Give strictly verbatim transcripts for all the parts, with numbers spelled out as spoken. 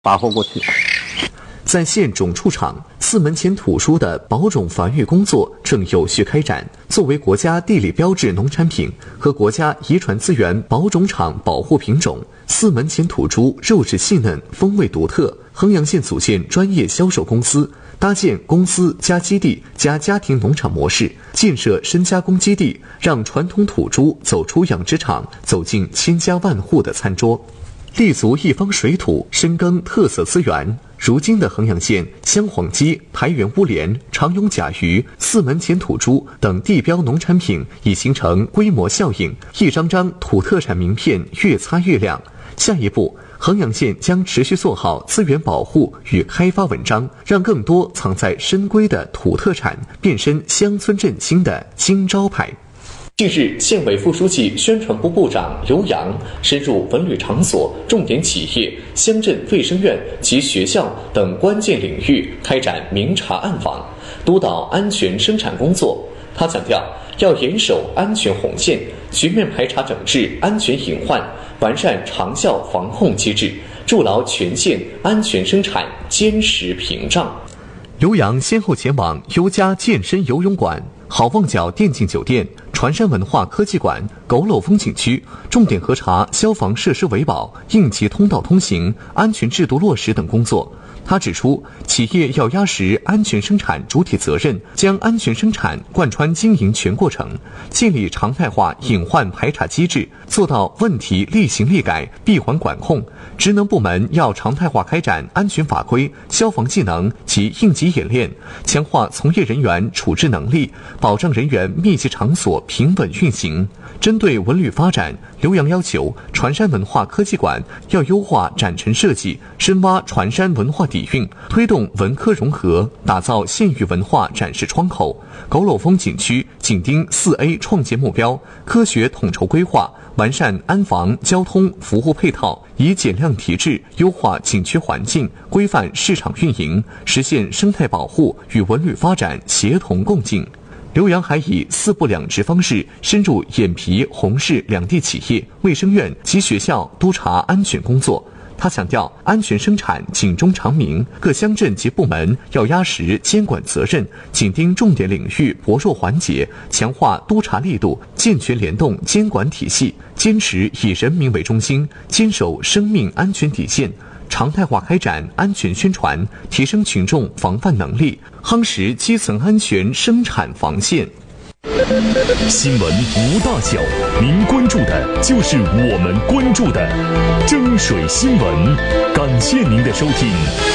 把握过去。 在县种畜场，四门前土猪的保种繁育工作正有序开展。作为国家地理标志农产品和国家遗传资源保种场保护品种，四门前土猪肉质细嫩，风味独特。衡阳县组建专业销售公司，搭建公司加基地加家庭农场模式，建设深加工基地，让传统土猪走出养殖场，走进千家万户的餐桌。立足一方水土，深耕特色资源。如今的衡阳县，香黄鸡、排源乌莲、长永甲鱼、四门前土猪等地标农产品已形成规模效应，一张张土特产名片越擦越亮。下一步，衡阳县将持续做好资源保护与开发文章，让更多藏在深闺的土特产变身乡村振兴的金招牌。近日，县委副书记、宣传部部长刘洋深入文旅场所、重点企业、乡镇卫生院及学校等关键领域开展明察暗访，督导安全生产工作。他强调，要严守安全红线，全面排查整治安全隐患，完善长效防控机制，筑牢全县安全生产坚实屏障。刘洋先后前往优家健身游泳馆、好望角电竞酒店、船山文化科技馆、佝偻风景区，重点核查消防设施维保、应急通道通行、安全制度落实等工作。他指出，企业要压实安全生产主体责任，将安全生产贯穿经营全过程，建立常态化隐患排查机制，做到问题立行立改、闭环管控。职能部门要常态化开展安全法规、消防技能及应急演练，强化从业人员处置能力，保障人员密集场所平稳运行。针对文旅发展，刘洋要求船山文化科技馆要优化展陈设计，深挖船山文化底蕴，推动文科融合，打造县域文化展示窗口。佝偻风景区紧盯四 A 创建目标，科学统筹规划，完善安防、交通、服务配套，以减量提质，优化景区环境，规范市场运营，实现生态保护与文旅发展协同共进。刘洋还以四不两直方式深入眼皮、红市两地企业、卫生院及学校督查安全工作。他强调，安全生产警钟长鸣，各乡镇及部门要压实监管责任，紧盯重点领域薄弱环节，强化督查力度，健全联动监管体系，坚持以人民为中心，坚守生命安全底线，常态化开展安全宣传，提升群众防范能力，夯实基层安全生产防线。 新闻无大小，您关注的就是我们关注的蒸水新闻。感谢您的收听。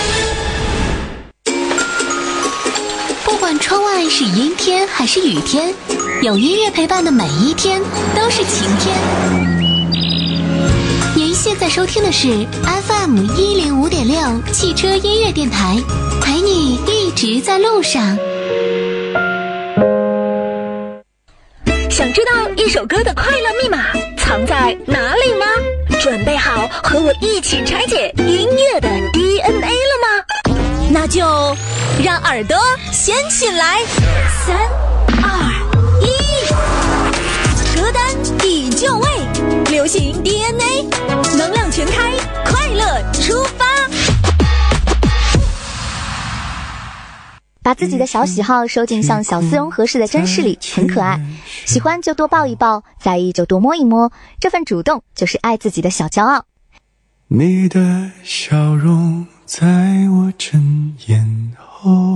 不管窗外是阴天还是雨天，有音乐陪伴的每一天都是晴天。您现在收听的是 F M 一零五点六汽车音乐电台，陪你一直在路上。 想知道一首歌的快乐密码藏在哪里吗？准备好和我一起拆解音乐的 D N A 了吗？那就让耳朵先起来，三二一，歌单已就位，流行 D N A， 能量全开，快乐出发。 把自己的小喜好收进像小丝绒合适的针饰里，很可爱。喜欢就多抱一抱，在意就多摸一摸，这份主动就是爱自己的小骄傲。 你的笑容在我睁眼后